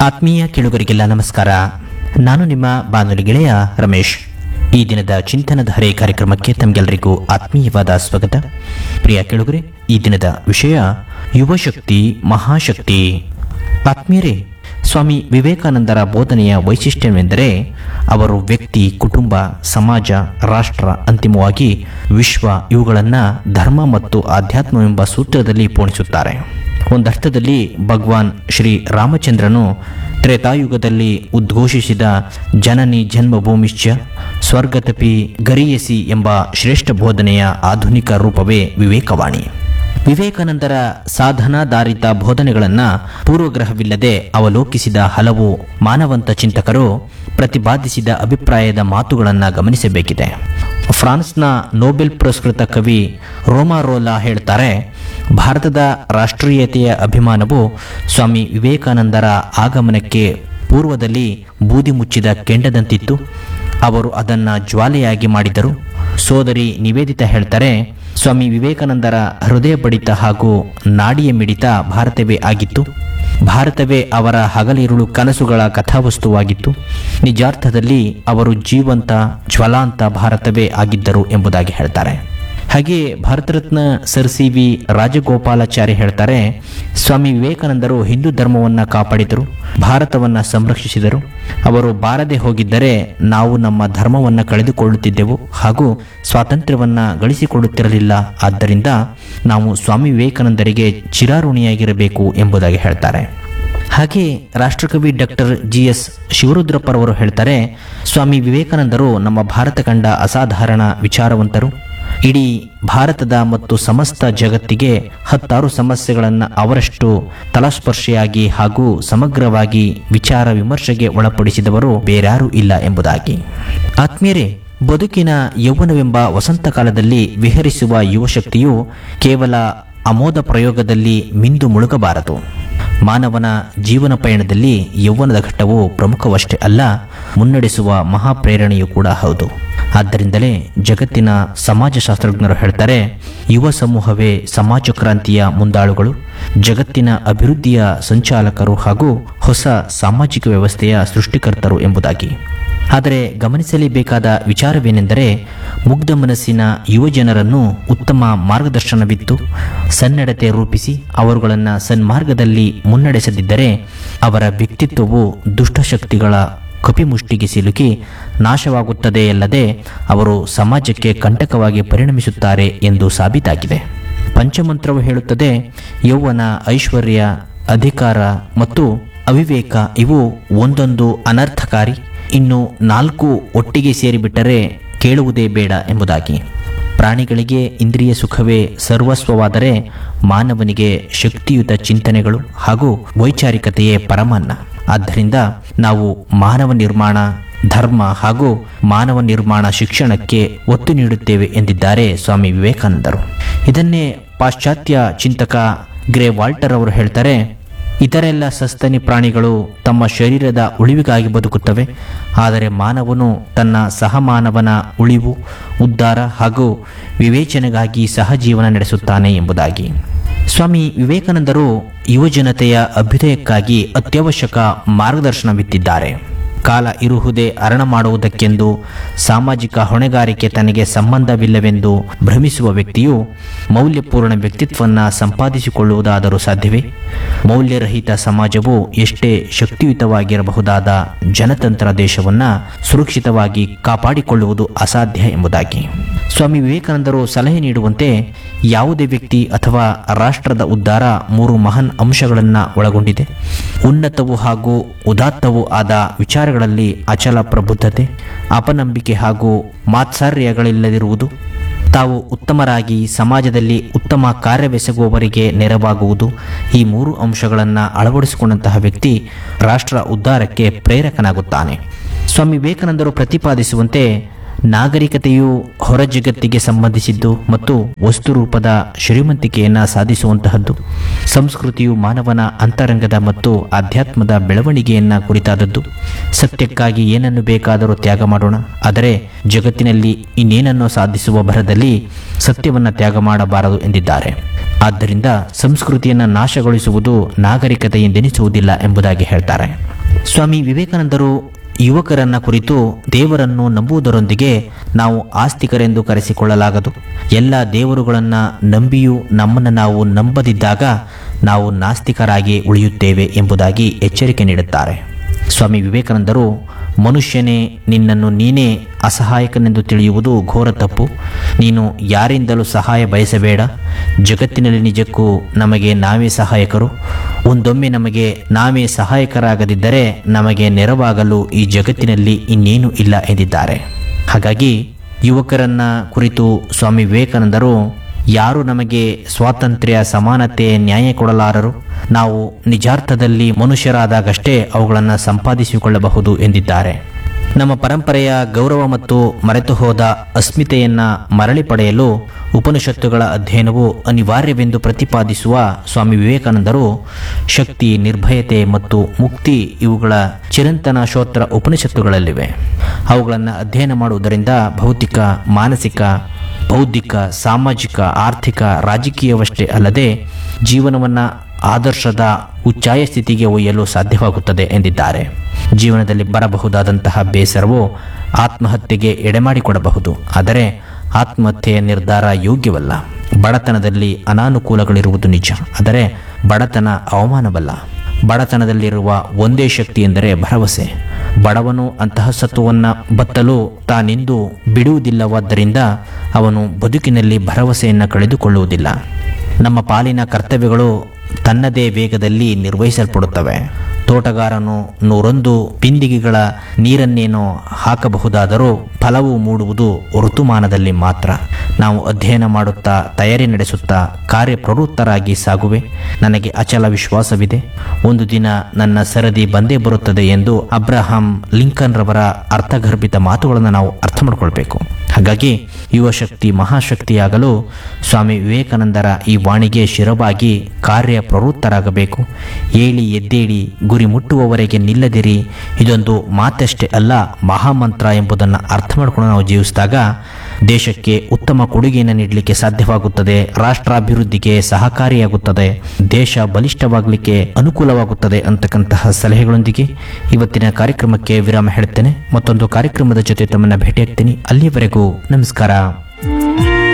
ಆತ್ಮೀಯ ಕೇಳುಗರಿಗೆಲ್ಲ ನಮಸ್ಕಾರ. ನಾನು ನಿಮ್ಮ ಬಾನುಲಿ ಗೆಳೆಯ ರಮೇಶ್. ಈ ದಿನದ ಚಿಂತನಧಾರೆ ಕಾರ್ಯಕ್ರಮಕ್ಕೆ ತಮಗೆಲ್ಲರಿಗೂ ಆತ್ಮೀಯವಾದ ಸ್ವಾಗತ. ಪ್ರಿಯ ಕೇಳುಗರೆ, ಈ ದಿನದ ವಿಷಯ ಯುವಶಕ್ತಿ ಮಹಾಶಕ್ತಿ. ಆತ್ಮೀಯರೇ, ಸ್ವಾಮಿ ವಿವೇಕಾನಂದರ ಬೋಧನೆಯ ವೈಶಿಷ್ಟ್ಯವೆಂದರೆ ಅವರು ವ್ಯಕ್ತಿ, ಕುಟುಂಬ, ಸಮಾಜ, ರಾಷ್ಟ್ರ, ಅಂತಿಮವಾಗಿ ವಿಶ್ವ ಇವುಗಳನ್ನು ಧರ್ಮ ಮತ್ತು ಆಧ್ಯಾತ್ಮವೆಂಬ ಸೂತ್ರದಲ್ಲಿ ಪೋಣಿಸುತ್ತಾರೆ. ಒಂದರ್ಥದಲ್ಲಿ ಭಗವಾನ್ ಶ್ರೀ ರಾಮಚಂದ್ರನು ತ್ರೇತಾಯುಗದಲ್ಲಿ ಉದ್ಘೋಷಿಸಿದ ಜನನಿ ಜನ್ಮಭೂಮಿಶ್ಚ ಸ್ವರ್ಗತಪಿ ಗರೀಯಸಿ ಎಂಬ ಶ್ರೇಷ್ಠ ಬೋಧನೆಯ ಆಧುನಿಕ ರೂಪವೇ ವಿವೇಕವಾಣಿ. ವಿವೇಕಾನಂದರ ಸಾಧನಾಧಾರಿತ ಬೋಧನೆಗಳನ್ನು ಪೂರ್ವಗ್ರಹವಿಲ್ಲದೆ ಅವಲೋಕಿಸಿದ ಹಲವು ಮಾನವಂತ ಚಿಂತಕರು ಪ್ರತಿಪಾದಿಸಿದ ಅಭಿಪ್ರಾಯದ ಮಾತುಗಳನ್ನು ಗಮನಿಸಬೇಕಿದೆ. ಫ್ರಾನ್ಸ್ನ ನೊಬೆಲ್ ಪುರಸ್ಕೃತ ಕವಿ ರೋಮಾರೋಲಾ ಹೇಳ್ತಾರೆ, ಭಾರತದ ರಾಷ್ಟ್ರೀಯತೆಯ ಅಭಿಮಾನವು ಸ್ವಾಮಿ ವಿವೇಕಾನಂದರ ಆಗಮನಕ್ಕೆ ಪೂರ್ವದಲ್ಲಿ ಬೂದಿ ಮುಚ್ಚಿದ ಕೆಂಡದಂತಿತ್ತು. ಅವರು ಅದನ್ನು ಜ್ವಾಲೆಯಾಗಿ ಮಾಡಿದರು. ಸೋದರಿ ನಿವೇದಿತಾ ಹೇಳ್ತಾರೆ, ಸ್ವಾಮಿ ವಿವೇಕಾನಂದರ ಹೃದಯ ಬಡಿತ ಹಾಗೂ ನಾಡಿಯ ಮಿಡಿತ ಭಾರತವೇ ಆಗಿತ್ತು. ಭಾರತವೇ ಅವರ ಹಗಲಿರುಳು ಕನಸುಗಳ ಕಥಾವಸ್ತುವಾಗಿತ್ತು. ನಿಜಾರ್ಥದಲ್ಲಿ ಅವರು ಜೀವಂತ ಜ್ವಲಾಂತ ಭಾರತವೇ ಆಗಿದ್ದರು ಎಂಬುದಾಗಿ ಹೇಳ್ತಾರೆ. ಹಾಗೆ Bharat Ratna sir C V Rajagopalachari ಹೇಳ್ತಾರೆ, ಸ್ವಾಮಿ ವಿವೇಕಾನಂದರು ಹಿಂದೂ ಧರ್ಮವನ್ನು ಕಾಪಾಡಿದರು, ಭಾರತವನ್ನು ಸಂರಕ್ಷಿಸಿದರು. ಅವರು ಬಾರದೆ ಹೋಗಿದ್ದರೆ ನಾವು ನಮ್ಮ ಧರ್ಮವನ್ನು ಕಳೆದುಕೊಳ್ಳುತ್ತಿದ್ದೆವು ಹಾಗೂ ಸ್ವಾತಂತ್ರ್ಯವನ್ನು ಗಳಿಸಿಕೊಳ್ಳುತ್ತಿರಲಿಲ್ಲ. ಆದ್ದರಿಂದ ನಾವು ಸ್ವಾಮಿ ವಿವೇಕಾನಂದರಿಗೆ ಚಿರಾಋಣಿಯಾಗಿರಬೇಕು ಎಂಬುದಾಗಿ ಹೇಳ್ತಾರೆ. ಹಾಗೆ ರಾಷ್ಟ್ರಕವಿ ಡಾಕ್ಟರ್ GS ಶಿವರುದ್ರಪ್ಪರವರು ಹೇಳ್ತಾರೆ, ಸ್ವಾಮಿ ವಿವೇಕಾನಂದರು ನಮ್ಮ ಭಾರತ ಕಂಡ ಅಸಾಧಾರಣ ವಿಚಾರವಂತರು. ಇಡೀ ಭಾರತದ ಮತ್ತು ಸಮಸ್ತ ಜಗತ್ತಿಗೆ 10 ಸಮಸ್ಯೆಗಳನ್ನು ಅವರಷ್ಟು ತಲಸ್ಪರ್ಶಿಯಾಗಿ ಹಾಗೂ ಸಮಗ್ರವಾಗಿ ವಿಚಾರ ವಿಮರ್ಶೆಗೆ ಒಳಪಡಿಸಿದವರು ಬೇರ್ಯಾರೂ ಇಲ್ಲ ಎಂಬುದಾಗಿ. ಆತ್ಮೀಯರೇ, ಬದುಕಿನ ಯೌವನವೆಂಬ ವಸಂತ ಕಾಲದಲ್ಲಿ ವಿಹರಿಸುವ ಯುವಶಕ್ತಿಯು ಕೇವಲ ಅಮೋದ ಪ್ರಯೋಗದಲ್ಲಿ ಮಿಂದು ಮುಳುಗಬಾರದು. ಮಾನವನ ಜೀವನ ಪಯಣದಲ್ಲಿ ಯೌವನದ ಘಟ್ಟವು ಪ್ರಮುಖವಷ್ಟೇ ಅಲ್ಲ, ಮುನ್ನಡೆಸುವ ಮಹಾಪ್ರೇರಣೆಯೂ ಕೂಡ ಹೌದು. ಆದ್ದರಿಂದಲೇ ಜಗತ್ತಿನ ಸಮಾಜಶಾಸ್ತ್ರಜ್ಞರು ಹೇಳ್ತಾರೆ, ಯುವ ಸಮೂಹವೇ ಸಮಾಜ ಕ್ರಾಂತಿಯ ಮುಂದಾಳುಗಳು, ಜಗತ್ತಿನ ಅಭಿವೃದ್ಧಿಯ ಸಂಚಾಲಕರು ಹಾಗೂ ಹೊಸ ಸಾಮಾಜಿಕ ವ್ಯವಸ್ಥೆಯ ಸೃಷ್ಟಿಕರ್ತರು ಎಂಬುದಾಗಿ. ಆದರೆ ಗಮನಿಸಲೇಬೇಕಾದ ವಿಚಾರವೇನೆಂದರೆ, ಮುಗ್ಧ ಮನಸ್ಸಿನ ಯುವಜನರನ್ನು ಉತ್ತಮ ಮಾರ್ಗದರ್ಶನವಿತ್ತು ಸನ್ನಡತೆ ರೂಪಿಸಿ ಅವರುಗಳನ್ನು ಸನ್ಮಾರ್ಗದಲ್ಲಿ ಮುನ್ನಡೆಸದಿದ್ದರೆ ಅವರ ವ್ಯಕ್ತಿತ್ವವು ದುಷ್ಟಶಕ್ತಿಗಳ ಕಪಿಮುಷ್ಟಿಗೆ ಸಿಲುಕಿ ನಾಶವಾಗುತ್ತದೆಯಲ್ಲದೆ ಅವರು ಸಮಾಜಕ್ಕೆ ಕಂಟಕವಾಗಿ ಪರಿಣಮಿಸುತ್ತಾರೆ ಎಂದು ಸಾಬೀತಾಗಿದೆ. ಪಂಚಮಂತ್ರವು ಹೇಳುತ್ತದೆ, ಯೌವನ, ಐಶ್ವರ್ಯ, ಅಧಿಕಾರ ಮತ್ತು ಅವಿವೇಕ ಇವು ಒಂದೊಂದು ಅನರ್ಥಕಾರಿ, ಇನ್ನು 4 ಒಟ್ಟಿಗೆ ಸೇರಿಬಿಟ್ಟರೆ ಕೇಳುವುದೇ ಬೇಡ ಎಂಬುದಾಗಿ. ಪ್ರಾಣಿಗಳಿಗೆ ಇಂದ್ರಿಯ ಸುಖವೇ ಸರ್ವಸ್ವವಾದರೆ ಮಾನವನಿಗೆ ಶಕ್ತಿಯುತ ಚಿಂತನೆಗಳು ಹಾಗೂ ವೈಚಾರಿಕತೆಯೇ ಪರಮಾನ್ನ. ಆದ್ದರಿಂದ ನಾವು ಮಾನವ ನಿರ್ಮಾಣ, ಧರ್ಮ ಹಾಗೂ ಮಾನವ ನಿರ್ಮಾಣ ಶಿಕ್ಷಣಕ್ಕೆ ಒತ್ತು ನೀಡುತ್ತೇವೆ ಎಂದಿದ್ದಾರೆ ಸ್ವಾಮಿ ವಿವೇಕಾನಂದರು. ಇದನ್ನೇ ಪಾಶ್ಚಾತ್ಯ ಚಿಂತಕ ಗ್ರೇ ವಾಲ್ಟರ್ ಅವರು ಹೇಳ್ತಾರೆ, ಇತರೆಲ್ಲ ಸಸ್ತನಿ ಪ್ರಾಣಿಗಳು ತಮ್ಮ ಶರೀರದ ಉಳಿವಿಗಾಗಿ ಬದುಕುತ್ತವೆ, ಆದರೆ ಮಾನವನು ತನ್ನ ಸಹಮಾನವನ ಉಳಿವು, ಉದ್ಧಾರ ಹಾಗೂ ವಿವೇಚನೆಗಾಗಿ ಸಹಜೀವನ ನಡೆಸುತ್ತಾನೆ ಎಂಬುದಾಗಿ. ಸ್ವಾಮಿ ವಿವೇಕಾನಂದರು ಯುವಜನತೆಯ ಅಭ್ಯುದಯಕ್ಕಾಗಿ ಅತ್ಯವಶ್ಯಕ ಮಾರ್ಗದರ್ಶನವಿತ್ತಿದ್ದಾರೆ. ಕಾಲ ಇರುವುದೇ ಅರಣ ಮಾಡುವುದಕ್ಕೆಂದು, ಸಾಮಾಜಿಕ ಹೊಣೆಗಾರಿಕೆ ತನಗೆ ಸಂಬಂಧವಿಲ್ಲವೆಂದು ಭ್ರಮಿಸುವ ವ್ಯಕ್ತಿಯು ಮೌಲ್ಯಪೂರ್ಣ ವ್ಯಕ್ತಿತ್ವವನ್ನು ಸಂಪಾದಿಸಿಕೊಳ್ಳುವುದಾದರೂ ಸಾಧ್ಯವೇ? ಮೌಲ್ಯರಹಿತ ಸಮಾಜವು ಎಷ್ಟೇ ಶಕ್ತಿಯುತವಾಗಿರಬಹುದಾದ ಜನತಂತ್ರ ದೇಶವನ್ನು ಸುರಕ್ಷಿತವಾಗಿ ಕಾಪಾಡಿಕೊಳ್ಳುವುದು ಅಸಾಧ್ಯ ಎಂಬುದಾಗಿ. ಸ್ವಾಮಿ ವಿವೇಕಾನಂದರು ಸಲಹೆ ನೀಡುವಂತೆ ಯಾವುದೇ ವ್ಯಕ್ತಿ ಅಥವಾ ರಾಷ್ಟ್ರದ ಉದ್ಧಾರ 3 ಮಹಾನ್ ಅಂಶಗಳನ್ನು ಒಳಗೊಂಡಿದೆ. ಉನ್ನತವೂ ಹಾಗೂ ಉದಾತ್ತವೂ ಆದ ವಿಚಾರಗಳಲ್ಲಿ ಅಚಲ ಪ್ರಬುದ್ಧತೆ, ಅಪನಂಬಿಕೆ ಹಾಗೂ ಮಾತ್ಸರ್ಯಗಳಿಲ್ಲದಿರುವುದು, ತಾವು ಉತ್ತಮರಾಗಿ ಸಮಾಜದಲ್ಲಿ ಉತ್ತಮ ಕಾರ್ಯವೆಸಗುವವರಿಗೆ ನೆರವಾಗುವುದು. ಈ 3 ಅಂಶಗಳನ್ನು ಅಳವಡಿಸಿಕೊಂಡಂತಹ ವ್ಯಕ್ತಿ ರಾಷ್ಟ್ರ ಉದ್ಧಾರಕ್ಕೆ ಪ್ರೇರಕನಾಗುತ್ತಾನೆ. ಸ್ವಾಮಿ ವಿವೇಕಾನಂದರು ಪ್ರತಿಪಾದಿಸುವಂತೆ ನಾಗರಿಕತೆಯು ಹೊರ ಜಗತ್ತಿಗೆ ಸಂಬಂಧಿಸಿದ್ದು ಮತ್ತು ವಸ್ತುರೂಪದ ಶ್ರೀಮಂತಿಕೆಯನ್ನು ಸಾಧಿಸುವಂತಹದ್ದು. ಸಂಸ್ಕೃತಿಯು ಮಾನವನ ಅಂತರಂಗದ ಮತ್ತು ಆಧ್ಯಾತ್ಮದ ಬೆಳವಣಿಗೆಯನ್ನು ಕುರಿತಾದದ್ದು. ಸತ್ಯಕ್ಕಾಗಿ ಏನನ್ನು ಬೇಕಾದರೂ ತ್ಯಾಗ ಮಾಡೋಣ, ಆದರೆ ಜಗತ್ತಿನಲ್ಲಿ ಇನ್ನೇನನ್ನು ಸಾಧಿಸುವ ಭರದಲ್ಲಿ ಸತ್ಯವನ್ನು ತ್ಯಾಗ ಮಾಡಬಾರದು ಎಂದಿದ್ದಾರೆ. ಆದ್ದರಿಂದ ಸಂಸ್ಕೃತಿಯನ್ನು ನಾಶಗೊಳಿಸುವುದು ನಾಗರಿಕತೆ ಎಂದೆನಿಸುವುದಿಲ್ಲ ಎಂಬುದಾಗಿ ಹೇಳ್ತಾರೆ. ಸ್ವಾಮಿ ವಿವೇಕಾನಂದರು ಯುವಕರನ್ನ ಕುರಿತು ದೇವರನ್ನು ನಂಬುವುದರೊಂದಿಗೆ ನಾವು ಆಸ್ತಿಕರೆಂದು ಕರೆಸಿಕೊಳ್ಳಲಾಗದು. ಎಲ್ಲ ದೇವರುಗಳನ್ನು ನಂಬಿಯೂ ನಮ್ಮನ್ನು ನಾವು ನಂಬದಿದ್ದಾಗ ನಾವು ನಾಸ್ತಿಕರಾಗಿ ಉಳಿಯುತ್ತೇವೆ ಎಂಬುದಾಗಿ ಎಚ್ಚರಿಕೆ ನೀಡುತ್ತಾರೆ. ಸ್ವಾಮಿ ವಿವೇಕಾನಂದರು ಮನುಷ್ಯನೇ, ನಿನ್ನನ್ನು ನೀನೇ ಅಸಹಾಯಕನೆಂದು ತಿಳಿಯುವುದು ಘೋರ ತಪ್ಪು. ನೀನು ಯಾರಿಂದಲೂ ಸಹಾಯ ಬಯಸಬೇಡ. ಜಗತ್ತಿನಲ್ಲಿ ನಿಜಕ್ಕೂ ನಮಗೆ ನಾವೇ ಸಹಾಯಕರು. ಒಂದೊಮ್ಮೆ ನಮಗೆ ನಾವೇ ಸಹಾಯಕರಾಗದಿದ್ದರೆ ನಮಗೆ ನೆರವಾಗಲು ಈ ಜಗತ್ತಿನಲ್ಲಿ ಇನ್ನೇನೂ ಇಲ್ಲ ಎಂದಿದ್ದಾರೆ. ಹಾಗಾಗಿ ಯುವಕರನ್ನ ಕುರಿತು ಸ್ವಾಮಿ ವಿವೇಕಾನಂದರು, ಯಾರು ನಮಗೆ ಸ್ವಾತಂತ್ರ್ಯ, ಸಮಾನತೆ, ನ್ಯಾಯ ಕೊಡಲಾರರು. ನಾವು ನಿಜಾರ್ಥದಲ್ಲಿ ಮನುಷ್ಯರಾದಾಗಷ್ಟೇ ಅವುಗಳನ್ನು ಸಂಪಾದಿಸಿಕೊಳ್ಳಬಹುದು ಎಂದಿದ್ದಾರೆ. ನಮ್ಮ ಪರಂಪರೆಯ ಗೌರವ ಮತ್ತು ಮರೆತು ಹೋದ ಅಸ್ಮಿತೆಯನ್ನು ಮರಳಿ ಪಡೆಯಲು ಉಪನಿಷತ್ತುಗಳ ಅಧ್ಯಯನವು ಅನಿವಾರ್ಯವೆಂದು ಪ್ರತಿಪಾದಿಸುವ ಸ್ವಾಮಿ ವಿವೇಕಾನಂದರು ಶಕ್ತಿ, ನಿರ್ಭಯತೆ ಮತ್ತು ಮುಕ್ತಿ ಇವುಗಳ ಚಿರಂತನ ಶ್ರೋತ್ರ ಉಪನಿಷತ್ತುಗಳಲ್ಲಿವೆ. ಅವುಗಳನ್ನು ಅಧ್ಯಯನ ಮಾಡುವುದರಿಂದ ಭೌತಿಕ, ಮಾನಸಿಕ, ಬೌದ್ಧಿಕ, ಸಾಮಾಜಿಕ, ಆರ್ಥಿಕ, ರಾಜಕೀಯವಷ್ಟೇ ಅಲ್ಲದೆ ಜೀವನವನ್ನು ಆದರ್ಶದ ಉಚ್ಚಾಯ ಸ್ಥಿತಿಗೆ ಒಯ್ಯಲು ಸಾಧ್ಯವಾಗುತ್ತದೆ ಎಂದಿದ್ದಾರೆ. ಜೀವನದಲ್ಲಿ ಬರಬಹುದಾದಂತಹ ಬೇಸರವು ಆತ್ಮಹತ್ಯೆಗೆ ಎಡೆಮಾಡಿಕೊಡಬಹುದು. ಆದರೆ ಆತ್ಮಹತ್ಯೆಯ ನಿರ್ಧಾರ ಯೋಗ್ಯವಲ್ಲ. ಬಡತನದಲ್ಲಿ ಅನಾನುಕೂಲಗಳಿರುವುದು ನಿಜ, ಆದರೆ ಬಡತನ ಅವಮಾನವಲ್ಲ. ಬಡತನದಲ್ಲಿರುವ ಒಂದೇ ಶಕ್ತಿ ಎಂದರೆ ಭರವಸೆ. ಬಡವನು ಅಂತಹ ಸತ್ವವನ್ನು ಬತ್ತಲು ತಾನೆಂದು ಬಿಡುವುದಿಲ್ಲವಾದ್ದರಿಂದ ಅವನು ಬದುಕಿನಲ್ಲಿ ಭರವಸೆಯನ್ನು ಕಳೆದುಕೊಳ್ಳುವುದಿಲ್ಲ. ನಮ್ಮ ಪಾಲಿನ ಕರ್ತವ್ಯಗಳು ತನ್ನದೇ ವೇಗದಲ್ಲಿ ನಿರ್ವಹಿಸಲ್ಪಡುತ್ತವೆ. ತೋಟಗಾರನು 101 ಬಿಂದಿಗೆಗಳ ನೀರನ್ನೇನೋ ಹಾಕಬಹುದಾದರೂ ಫಲವು ಮೂಡುವುದು ಋತುಮಾನದಲ್ಲಿ ಮಾತ್ರ. ನಾವು ಅಧ್ಯಯನ ಮಾಡುತ್ತಾ, ತಯಾರಿ ನಡೆಸುತ್ತಾ ಕಾರ್ಯಪ್ರವೃತ್ತರಾಗಿ ಸಾಗುವೆ. ನನಗೆ ಅಚಲ ವಿಶ್ವಾಸವಿದೆ, ಒಂದು ದಿನ ನನ್ನ ಸರದಿ ಬಂದೇ ಬರುತ್ತದೆ ಎಂದು ಅಬ್ರಹಾಂ ಲಿಂಕನ್ ರವರ ಅರ್ಥಗರ್ಭಿತ ಮಾತುಗಳನ್ನು ನಾವು ಅರ್ಥ ಮಾಡಿಕೊಳ್ಬೇಕು. ಹಾಗಾಗಿ ಯುವಶಕ್ತಿ ಮಹಾಶಕ್ತಿಯಾಗಲು ಸ್ವಾಮಿ ವಿವೇಕಾನಂದರ ಈ ವಾಣಿಗೆ ಶಿರವಾಗಿ ಕಾರ್ಯಪ್ರವೃತ್ತರಾಗಬೇಕು. ಏಳಿ ಎದ್ದೇಳಿ, ಗುರಿ ಮುಟ್ಟುವವರೆಗೆ ನಿಲ್ಲದಿರಿ. ಇದೊಂದು ಮಾತಷ್ಟೇ ಅಲ್ಲ, ಮಹಾಮಂತ್ರ ಎಂಬುದನ್ನು ಅರ್ಥ ಮಾಡಿಕೊಂಡು ನಾವು ಜೀವಿಸಿದಾಗ ದೇಶಕ್ಕೆ ಉತ್ತಮ ಕೊಡುಗೆಯನ್ನು ನೀಡಲಿಕ್ಕೆ ಸಾಧ್ಯವಾಗುತ್ತದೆ. ರಾಷ್ಟ್ರಾಭಿವೃದ್ಧಿಗೆ ಸಹಕಾರಿಯಾಗುತ್ತದೆ. ದೇಶ ಬಲಿಷ್ಠವಾಗಲಿಕ್ಕೆ ಅನುಕೂಲವಾಗುತ್ತದೆ ಅಂತಕ್ಕಂತಹ ಸಲಹೆಗಳೊಂದಿಗೆ ಇವತ್ತಿನ ಕಾರ್ಯಕ್ರಮಕ್ಕೆ ವಿರಾಮ ಹೇಳುತ್ತೇನೆ. ಮತ್ತೊಂದು ಕಾರ್ಯಕ್ರಮದ ಜೊತೆ ತಮ್ಮನ್ನು ಭೇಟಿಯಾಗ್ತೀನಿ. ಅಲ್ಲಿಯವರೆಗೂ ನಮಸ್ಕಾರ.